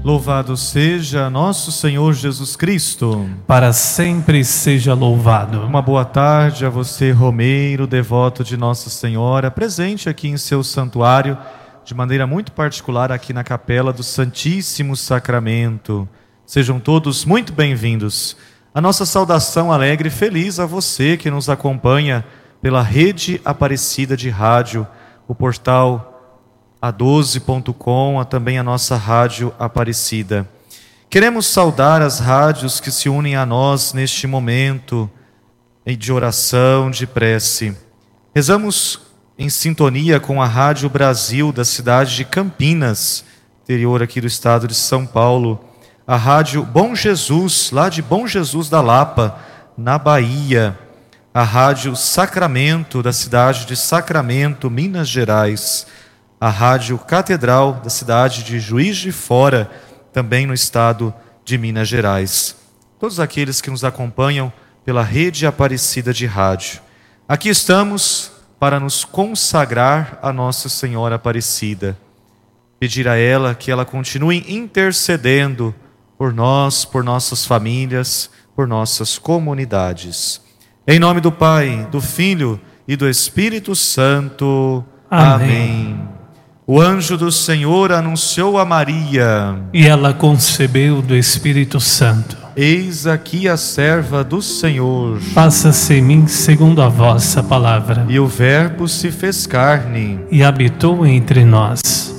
Louvado seja nosso Senhor Jesus Cristo. Para sempre seja louvado. Uma boa tarde a você, romeiro, devoto de Nossa Senhora, presente aqui em seu santuário, de maneira muito particular aqui na Capela do Santíssimo Sacramento. Sejam todos muito bem-vindos. A nossa saudação alegre e feliz a você que nos acompanha pela Rede Aparecida de Rádio, o portal a12.com, também a nossa Rádio Aparecida. Queremos saudar as rádios que se unem a nós neste momento de oração, de prece. Rezamos em sintonia com a Rádio Brasil da cidade de Campinas, interior aqui do estado de São Paulo. A Rádio Bom Jesus, lá de Bom Jesus da Lapa, na Bahia. A Rádio Sacramento, da cidade de Sacramento, Minas Gerais. A Rádio Catedral, da cidade de Juiz de Fora, também no estado de Minas Gerais. Todos aqueles que nos acompanham pela Rede Aparecida de Rádio. Aqui estamos para nos consagrar a Nossa Senhora Aparecida. Pedir a ela que ela continue intercedendo por nós, por nossas famílias, por nossas comunidades. Em nome do Pai, do Filho e do Espírito Santo. Amém. O anjo do Senhor anunciou a Maria. E ela concebeu do Espírito Santo. Eis aqui a serva do Senhor. Faça-se em mim segundo a vossa palavra. E o Verbo se fez carne. E habitou entre nós.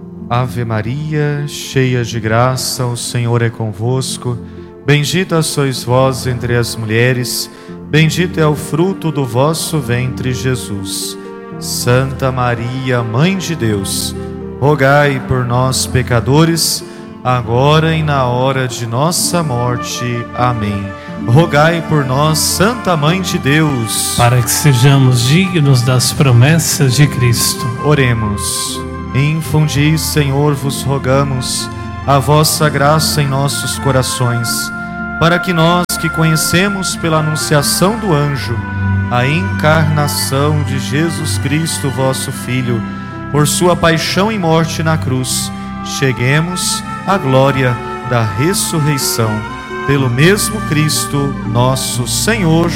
Ave Maria, cheia de graça, o Senhor é convosco. Bendita sois vós entre as mulheres. Bendito é o fruto do vosso ventre, Jesus. Santa Maria, Mãe de Deus, rogai por nós, pecadores, agora e na hora de nossa morte. Amém. Rogai por nós, Santa Mãe de Deus, para que sejamos dignos das promessas de Cristo. Oremos. Infundi, Senhor, vos rogamos, a vossa graça em nossos corações, para que nós que conhecemos pela anunciação do anjo a encarnação de Jesus Cristo, vosso Filho, por sua paixão e morte na cruz, cheguemos à glória da ressurreição. Pelo mesmo Cristo, nosso Senhor.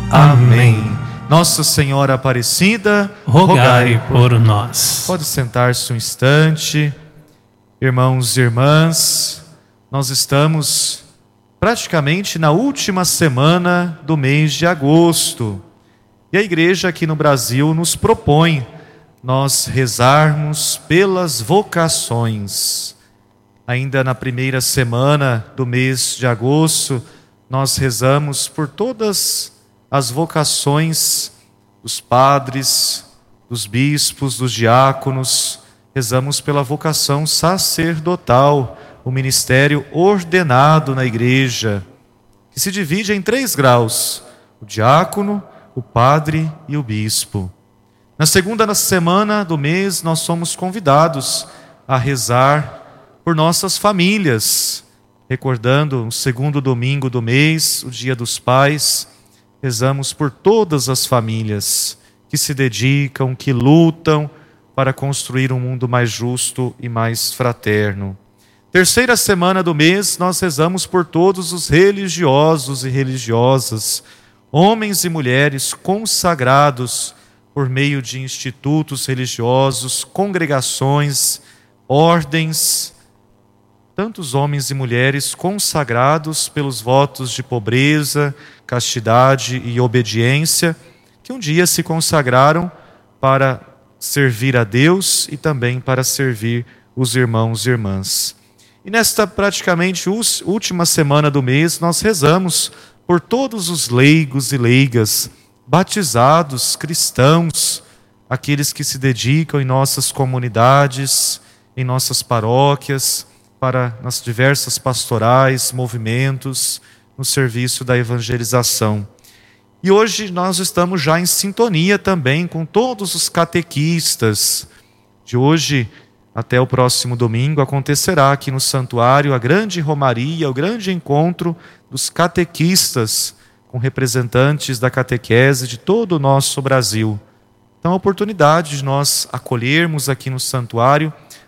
Amém. Nossa Senhora Aparecida, rogai por nós. Pode sentar-se um instante. Irmãos e irmãs, nós estamos praticamente na última semana do mês de agosto. E a igreja aqui no Brasil nos propõe nós rezarmos pelas vocações. Ainda na primeira semana do mês de agosto, nós rezamos por todas as vocações dos padres, dos bispos, dos diáconos. Rezamos pela vocação sacerdotal, o ministério ordenado na igreja, que se divide em 3 graus: o diácono, o padre e o bispo. Na segunda semana do mês, nós somos convidados a rezar por nossas famílias, recordando o segundo domingo do mês, o Dia dos Pais. Rezamos por todas as famílias que se dedicam, que lutam para construir um mundo mais justo e mais fraterno. Terceira semana do mês, nós rezamos por todos os religiosos e religiosas, homens e mulheres consagrados por meio de institutos religiosos, congregações, ordens, tantos homens e mulheres consagrados pelos votos de pobreza, castidade e obediência, que um dia se consagraram para servir a Deus e também para servir os irmãos e irmãs. E nesta praticamente última semana do mês, nós rezamos por todos os leigos e leigas, batizados, cristãos, aqueles que se dedicam em nossas comunidades, em nossas paróquias, para nas diversas pastorais, movimentos, no serviço da evangelização. E hoje nós estamos já em sintonia também com todos os catequistas. De hoje até o próximo domingo acontecerá aqui no santuário a grande romaria, o grande encontro dos catequistas com representantes da catequese de todo o nosso Brasil. Então, a oportunidade de nós acolhermos aqui no santuário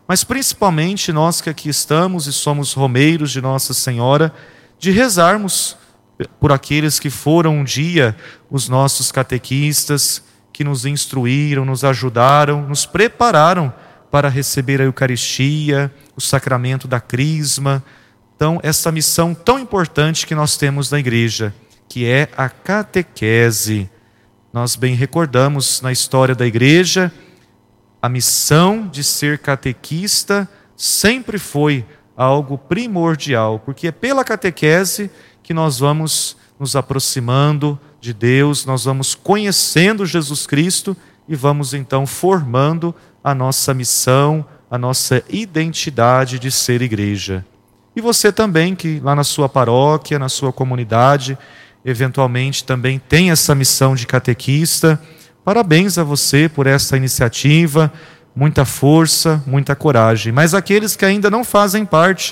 mas principalmente nós que aqui estamos e somos romeiros de Nossa Senhora, de rezarmos por aqueles que foram um dia os nossos catequistas, que nos instruíram, nos ajudaram, nos prepararam para receber a Eucaristia, o sacramento da Crisma. Então, essa missão tão importante que nós temos na igreja, que é a catequese. Nós bem recordamos na história da igreja, a missão de ser catequista sempre foi algo primordial, porque é pela catequese que nós vamos nos aproximando de Deus, nós vamos conhecendo Jesus Cristo e vamos então formando a nossa missão, a nossa identidade de ser igreja. E você também, que lá na sua paróquia, na sua comunidade, eventualmente também tem essa missão de catequista, parabéns a você por essa iniciativa, muita força, muita coragem. Mas aqueles que ainda não fazem parte,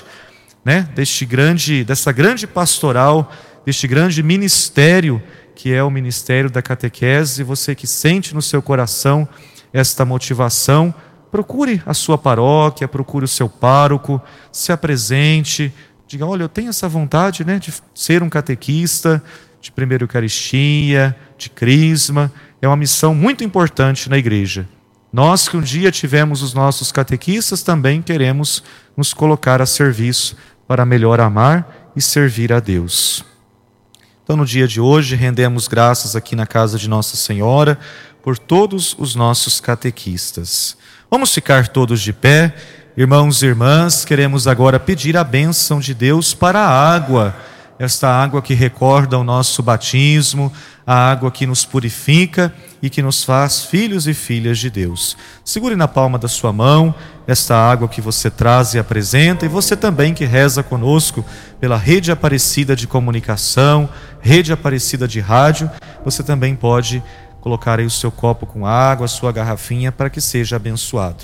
dessa grande pastoral, deste grande ministério, que é o ministério da catequese, você que sente no seu coração esta motivação, procure a sua paróquia, procure o seu pároco, se apresente, diga, olha, eu tenho essa vontade de ser um catequista, de primeira Eucaristia, de Crisma. É uma missão muito importante na igreja. Nós que um dia tivemos os nossos catequistas, também queremos nos colocar a serviço para melhor amar e servir a Deus. Então, no dia de hoje, rendemos graças aqui na casa de Nossa Senhora por todos os nossos catequistas. Vamos ficar todos de pé. Irmãos e irmãs, queremos agora pedir a bênção de Deus para a água, esta água que recorda o nosso batismo, a água que nos purifica e que nos faz filhos e filhas de Deus. Segure na palma da sua mão esta água que você traz e apresenta, e você também que reza conosco pela Rede Aparecida de Comunicação, Rede Aparecida de Rádio, você também pode colocar aí o seu copo com água, a sua garrafinha, para que seja abençoado.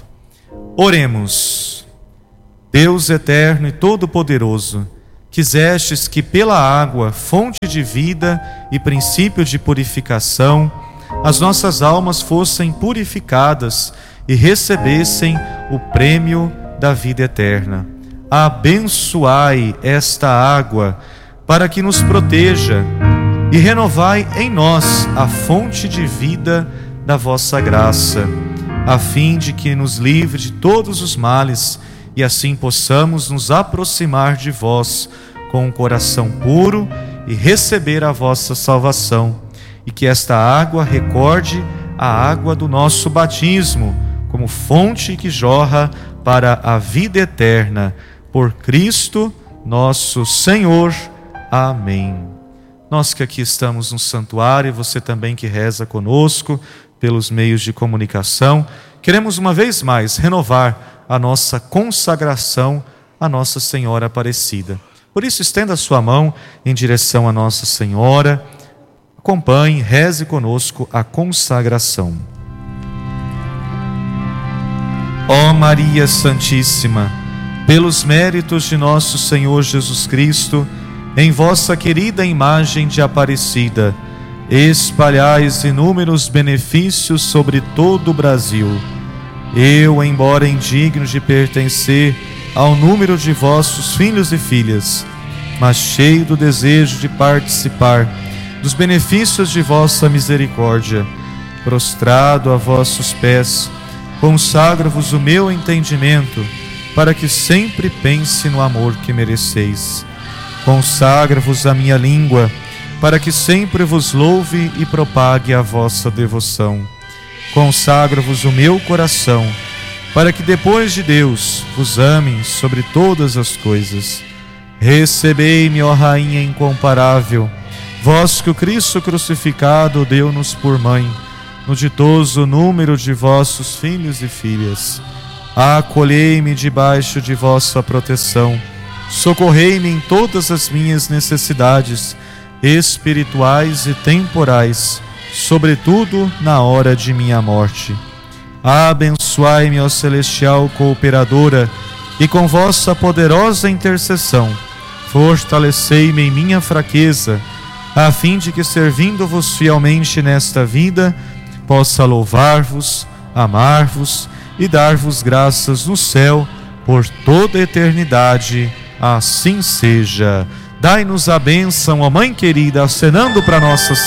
Oremos. Deus eterno e todo-poderoso, quisestes que pela água, fonte de vida e princípio de purificação, as nossas almas fossem purificadas e recebessem o prêmio da vida eterna. Abençoai esta água para que nos proteja e renovai em nós a fonte de vida da vossa graça, a fim de que nos livre de todos os males e assim possamos nos aproximar de vós com um coração puro e receber a vossa salvação, e que esta água recorde a água do nosso batismo, como fonte que jorra para a vida eterna, por Cristo nosso Senhor. Amém. Nós que aqui estamos no santuário, e você também que reza conosco pelos meios de comunicação, queremos uma vez mais renovar a nossa consagração a Nossa Senhora Aparecida. Por isso, estenda a sua mão em direção a Nossa Senhora, acompanhe, reze conosco a consagração. Ó Maria Santíssima, pelos méritos de nosso Senhor Jesus Cristo, em vossa querida imagem de Aparecida, espalhais inúmeros benefícios sobre todo o Brasil. Eu, embora indigno de pertencer ao número de vossos filhos e filhas, mas cheio do desejo de participar dos benefícios de vossa misericórdia, prostrado a vossos pés, consagro-vos o meu entendimento, para que sempre pense no amor que mereceis. Consagra-vos a minha língua, para que sempre vos louve e propague a vossa devoção. Consagro-vos o meu coração, para que depois de Deus vos ame sobre todas as coisas. Recebei-me, ó Rainha incomparável, vós que o Cristo crucificado deu-nos por mãe, no ditoso número de vossos filhos e filhas. Acolhei-me debaixo de vossa proteção, socorrei-me em todas as minhas necessidades espirituais e temporais, sobretudo na hora de minha morte. Abençoai-me, ó celestial cooperadora, e com vossa poderosa intercessão, fortalecei-me em minha fraqueza, a fim de que, servindo-vos fielmente nesta vida, possa louvar-vos, amar-vos e dar-vos graças no céu por toda a eternidade. Assim seja. Dai-nos a bênção, ó Mãe querida, acenando para Nossa